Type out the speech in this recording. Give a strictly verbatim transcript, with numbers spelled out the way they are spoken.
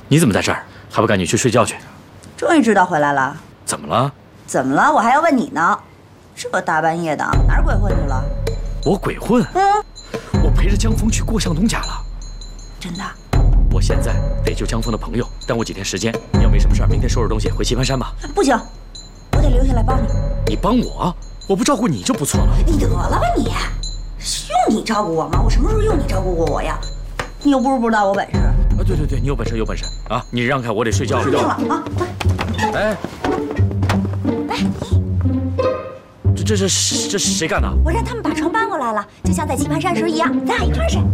你怎么在这儿？还不赶紧去睡觉去？ 终于知道回来了。 怎么了？ 怎么了？我还要问你呢。这大半夜的哪儿鬼混去了？ 我鬼混？ 嗯， 我陪着江峰去过向东家了。 真的？ 我现在得救江峰的朋友，耽误几天时间。你要没什么事儿，明天收拾东西回棋盘山吧。 不行，我得留下来帮你。 你帮我？我不照顾你就不错了。 你得了吧你！用你照顾我吗？我什么时候用你照顾过我呀？你又不是不知道我本事。 啊，对对对，你有本事有本事啊！你让开，我得睡觉。 睡觉了啊！ 哎， 来， 这这这这是谁干的？ 我让他们把床搬过来了，就像在棋盘山时一样，咱俩一块睡。